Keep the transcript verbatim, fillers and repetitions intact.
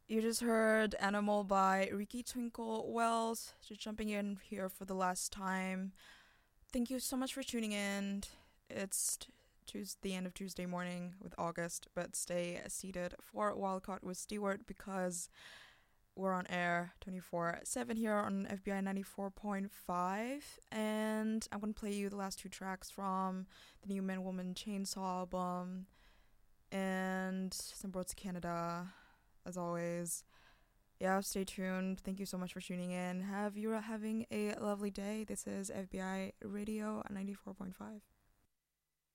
You just heard Animal by Ricky Twinkle Wells. Just jumping in here for the last time. Thank you so much for tuning in. It's Tuesday, the end of Tuesday morning with August, but stay seated for Wildcard with Stewart because we're on air twenty-four seven here on F B I ninety-four point five. And I'm going to play you the last two tracks from the new Man Woman Chainsaw album and some Broads Canada, as always. Yeah, stay tuned. Thank you so much for tuning in. Have you having a lovely day. This is F B I Radio ninety-four point five.